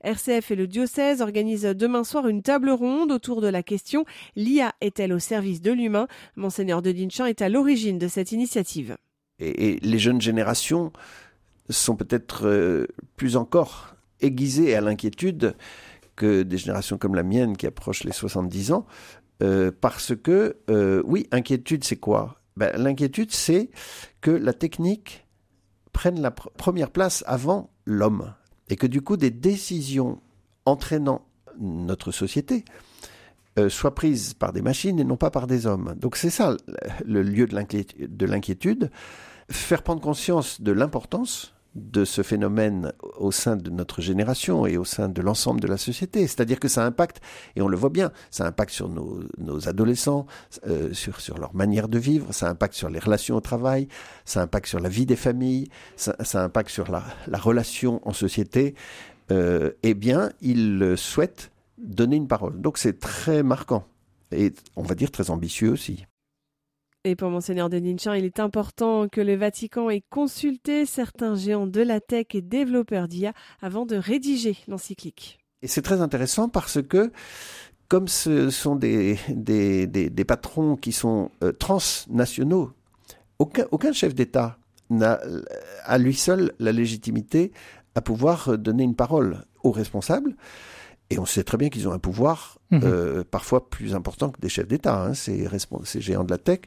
RCF et le diocèse organisent demain soir une table ronde autour de la question « L'IA est-elle au service de l'humain ?» Monseigneur de Dinchamp est à l'origine de cette initiative. Et les jeunes générations sont peut-être plus encore aiguisées à l'inquiétude que des générations comme la mienne qui approchent les 70 ans, parce que, oui, inquiétude, c'est quoi ? L'inquiétude, c'est que la technique prenne la première place avant l'homme, et que du coup, des décisions entraînant notre société soient prises par des machines et non pas par des hommes. Donc c'est ça le lieu de l'inquiétude, faire prendre conscience de l'importance de ce phénomène au sein de notre génération et au sein de l'ensemble de la société. C'est-à-dire que ça impacte, et on le voit bien, ça impacte sur nos adolescents, sur leur manière de vivre, ça impacte sur les relations au travail, ça impacte sur la vie des familles, ça impacte sur la relation en société. Eh bien, ils souhaitent donner une parole. Donc c'est très marquant et on va dire très ambitieux aussi. Et pour Monseigneur de Dinchamp, il est important que le Vatican ait consulté certains géants de la tech et développeurs d'IA avant de rédiger l'encyclique. Et c'est très intéressant parce que, comme ce sont des patrons qui sont transnationaux, aucun chef d'État n'a à lui seul la légitimité à pouvoir donner une parole aux responsables. Et on sait très bien qu'ils ont un pouvoir parfois plus important que des chefs d'État, ces géants de la tech.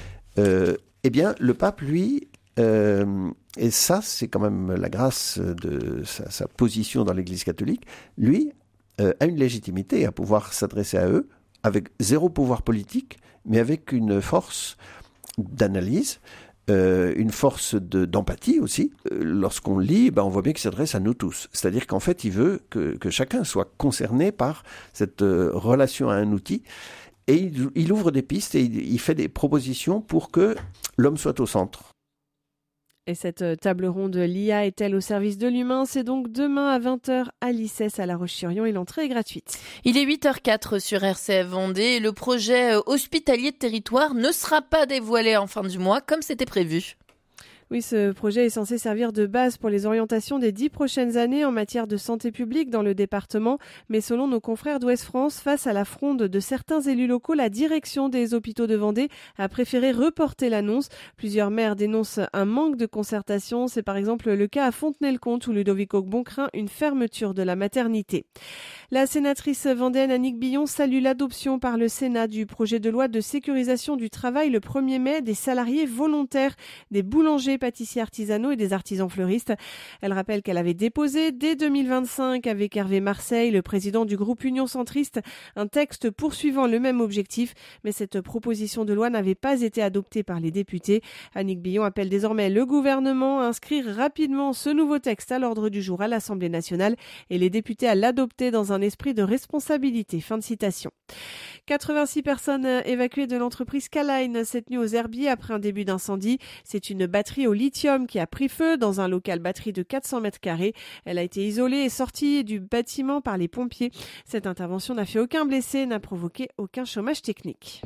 Eh bien, le pape, lui, et ça, c'est quand même la grâce de sa position dans l'Église catholique, lui a une légitimité à pouvoir s'adresser à eux avec zéro pouvoir politique, mais avec une force d'analyse, une force d'empathie aussi. Lorsqu'on lit, on voit bien qu'il s'adresse à nous tous. C'est-à-dire qu'en fait, il veut que chacun soit concerné par cette relation à un outil. Et il ouvre des pistes et il fait des propositions pour que l'homme soit au centre. Et cette table ronde l'IA est-elle au service de l'humain ? C'est donc demain à 20h à l'ICES à La Roche-sur-Yon et l'entrée est gratuite. Il est 8h04 sur RCF Vendée et le projet hospitalier de territoire ne sera pas dévoilé en fin du mois comme c'était prévu. Oui, ce projet est censé servir de base pour les orientations des 10 prochaines années en matière de santé publique dans le département. Mais selon nos confrères d'Ouest France, face à la fronde de certains élus locaux, la direction des hôpitaux de Vendée a préféré reporter l'annonce. Plusieurs maires dénoncent un manque de concertation. C'est par exemple le cas à Fontenay-le-Comte où Ludovic Auquebon craint une fermeture de la maternité. La sénatrice vendéenne Annick Billon salue l'adoption par le Sénat du projet de loi de sécurisation du travail le 1er mai des salariés volontaires des boulangers, pâtissiers artisanaux et des artisans fleuristes. Elle rappelle qu'elle avait déposé dès 2025 avec Hervé Marseille, le président du groupe Union Centriste, un texte poursuivant le même objectif, mais cette proposition de loi n'avait pas été adoptée par les députés. Annick Billon appelle désormais le gouvernement à inscrire rapidement ce nouveau texte à l'ordre du jour à l'Assemblée nationale et les députés à l'adopter dans un esprit de responsabilité. Fin de citation. 86 personnes évacuées de l'entreprise Scalline cette nuit aux Herbiers après un début d'incendie. C'est une batterie au lithium qui a pris feu dans un local batterie de 400 mètres carrés. Elle a été isolée et sortie du bâtiment par les pompiers. Cette intervention n'a fait aucun blessé et n'a provoqué aucun chômage technique.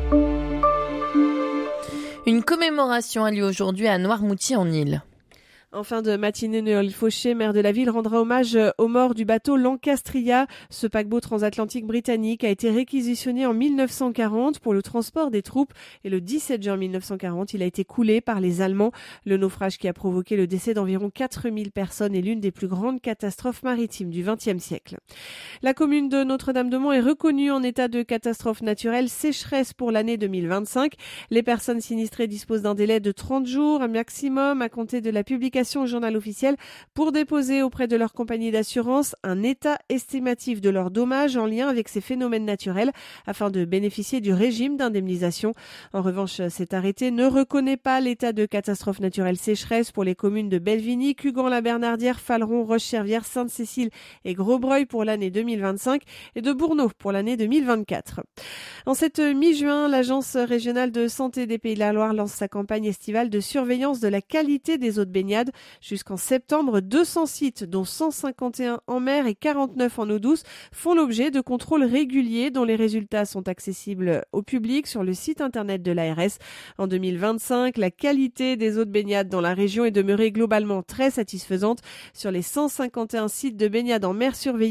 Une commémoration a lieu aujourd'hui à Noirmoutier en Île. En fin de matinée, Noël Fauché, maire de la ville, rendra hommage aux morts du bateau Lancastria. Ce paquebot transatlantique britannique a été réquisitionné en 1940 pour le transport des troupes et le 17 juin 1940, il a été coulé par les Allemands. Le naufrage qui a provoqué le décès d'environ 4000 personnes est l'une des plus grandes catastrophes maritimes du XXe siècle. La commune de Notre-Dame-de-Mont est reconnue en état de catastrophe naturelle sécheresse pour l'année 2025. Les personnes sinistrées disposent d'un délai de 30 jours, un maximum à compter de la publication au journal officiel pour déposer auprès de leur compagnie d'assurance un état estimatif de leurs dommages en lien avec ces phénomènes naturels afin de bénéficier du régime d'indemnisation. En revanche, cet arrêté ne reconnaît pas l'état de catastrophe naturelle sécheresse pour les communes de Belvigny, Cugan-la-Bernardière, Faleron, Roche-Servière, Sainte-Cécile et Grosbreuil pour l'année 2025 et de Bourneau pour l'année 2024. En cette mi-juin, l'Agence régionale de santé des Pays de la Loire lance sa campagne estivale de surveillance de la qualité des eaux de baignade. Jusqu'en septembre, 200 sites, dont 151 en mer et 49 en eau douce, font l'objet de contrôles réguliers dont les résultats sont accessibles au public sur le site internet de l'ARS. En 2025, la qualité des eaux de baignade dans la région est demeurée globalement très satisfaisante. Sur les 151 sites de baignade en mer surveillée,